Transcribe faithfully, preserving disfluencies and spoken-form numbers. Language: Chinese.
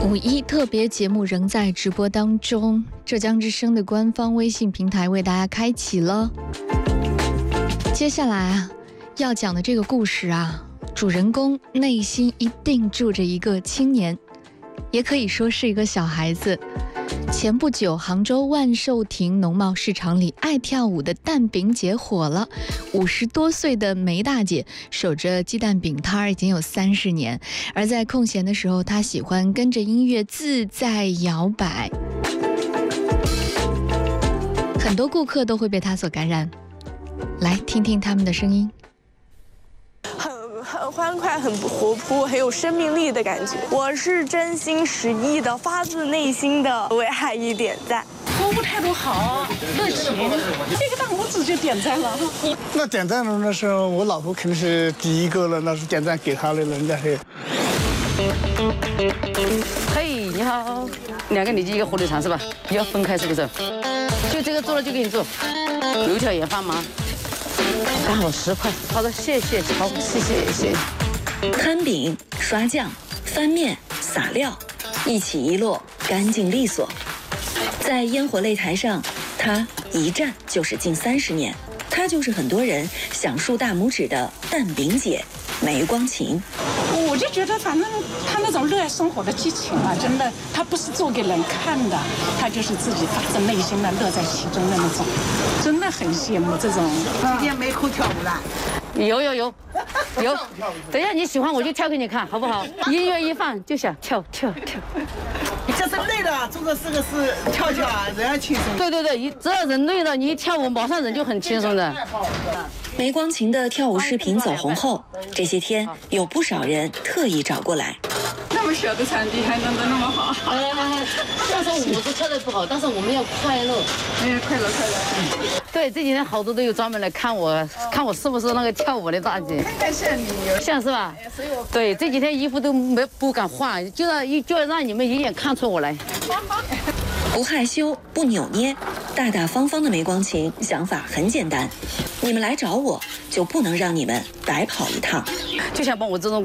五一特别节目仍在直播当中，浙江之声的官方微信平台为大家开启了。接下来啊，要讲的这个故事啊，主人公内心一定住着一个青年，也可以说是一个小孩子。前不久，杭州万寿亭农贸市场里，爱跳舞的蛋饼姐火了。五十多岁的梅大姐守着鸡蛋饼摊儿已经有三十年，而在空闲的时候，她喜欢跟着音乐自在摇摆。很多顾客都会被她所感染，来听听他们的声音。 很欢快，很活泼，很有生命力的感觉。我是真心实意的，发自内心的为海一点赞。 服务态度好，热情，这个大拇指就点赞了。 那点赞的那是我老婆肯定是第一个了，那是点赞给她的人家是。 嘿，你好，两个里脊一个火腿肠是吧？要分开是不是？就这个做了就给你做，油条也放吗？刚好十块，好的，谢谢，好，谢谢，谢谢。 摊饼、刷酱、翻面、撒料，一起一落，干净利索。在烟火擂台上，他一站就是近三十年，他就是很多人想竖大拇指的蛋饼姐梅光琴。 我就觉得，反正他那种热爱生活的激情啊，真的，他不是做给人看的，他就是自己发自内心的乐在其中的那种，真的很羡慕这种。 今天没空跳舞了？ 有有有有，等一下你喜欢我就跳给你看，好不好？音乐一放就想跳跳跳。 这是累的，做这四个是跳跳啊，人要轻松。 对对对，一只要人累了，你一跳舞，马上人就很轻松的。 梅光琴的跳舞视频走红后，这些天有不少人特意找过来。 那么小的场地还能得那么好？ 哎，但是我是跳得不好，但是我们要快乐。 哎，快乐快乐。 对，这几天好多都有专门来看我，看我是不是那个跳舞的大姐。 看看像你， 像是吧？对，这几天衣服都没不敢换，就让一就要让你们一眼看出我来。 不害羞，不扭捏，大大方方的梅光琴想法很简单，你们来找我，就不能让你们白跑一趟。 就想把我这种